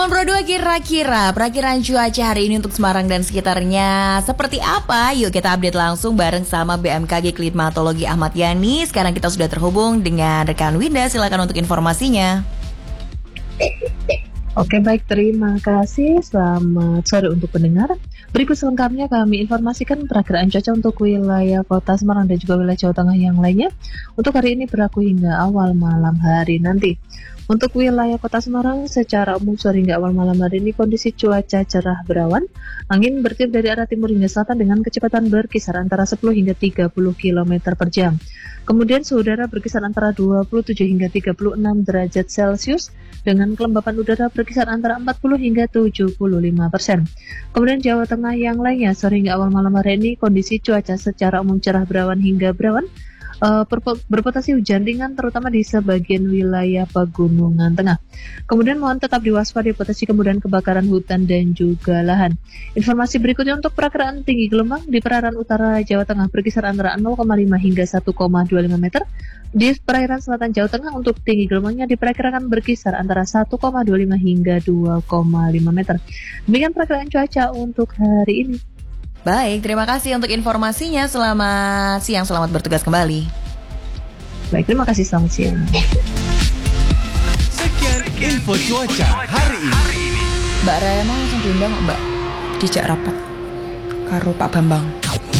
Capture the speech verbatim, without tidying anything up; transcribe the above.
sembilan puluh dua kira-kira perakiran cuaca hari ini untuk Semarang dan sekitarnya seperti apa? Yuk kita update langsung bareng sama B M K G Klimatologi Ahmad Yani. Sekarang kita sudah terhubung dengan rekan Winda, silakan untuk informasinya. Oke baik, terima kasih. Selamat sore untuk pendengar. Berikut selengkapnya kami informasikan perakiraan cuaca untuk wilayah kota Semarang dan juga wilayah Jawa Tengah yang lainnya untuk hari ini berlaku hingga awal malam hari nanti. Untuk wilayah kota Semarang secara umum sore hingga awal malam hari ini kondisi cuaca cerah berawan, angin bertiup dari arah timur hingga selatan dengan kecepatan berkisar antara sepuluh hingga tiga puluh kilometer per jam. Kemudian suhu udara berkisar antara dua puluh tujuh hingga tiga puluh enam derajat Celcius dengan kelembapan udara berkisar antara empat puluh hingga tujuh puluh lima persen. Kemudian Jawa Tengah yang lainnya sore hingga awal malam hari ini kondisi cuaca secara umum cerah berawan hingga berawan. Uh, berpotensi hujan ringan terutama di sebagian wilayah pegunungan tengah. Kemudian mohon tetap diwaspadai potensi kemudahan kebakaran hutan dan juga lahan. Informasi berikutnya untuk perakiraan tinggi gelombang di perairan utara Jawa Tengah berkisar antara nol koma lima hingga satu koma dua lima meter. Di perairan selatan Jawa Tengah untuk tinggi gelombangnya diperkirakan berkisar antara satu koma dua lima hingga dua koma lima meter. Demikian perakiraan cuaca untuk hari ini. Baik, terima kasih untuk informasinya. Selamat siang, selamat bertugas kembali. Baik, terima kasih, selamat siang. Sekian info cuaca hari ini. Mbak Raya mau langsung diundang Mbak dijak rapat karo Pak Bambang.